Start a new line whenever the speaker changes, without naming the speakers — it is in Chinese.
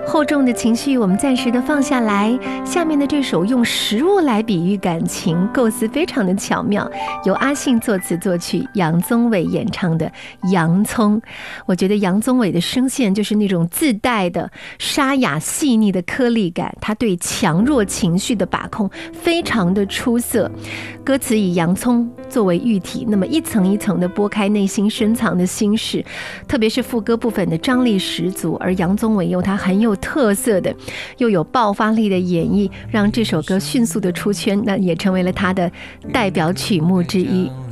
厚重的情绪我们暂时的放下来，下面的这首用食物来比喻感情，构思非常的巧妙，由阿信作词作曲，杨宗纬演唱的《洋葱》。我觉得杨宗纬的声线就是那种自带的沙哑细腻的颗粒感，他对强弱情绪的把控非常的出色。歌词以洋葱作为喻体，那么一层一层的拨开内心深藏的心事，特别是副歌部分的张力十足，而杨宗纬用他很有特色的又有爆发力的演绎，让这首歌迅速的出圈，那也成为了他的代表曲目之一。